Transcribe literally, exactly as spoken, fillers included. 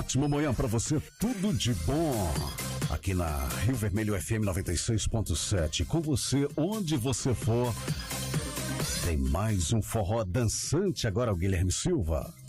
ótima manhã pra você, tudo de bom. Aqui na Rio Vermelho F M noventa e seis ponto sete, com você onde você for. Tem mais um forró dançante agora, o Guilherme Silva.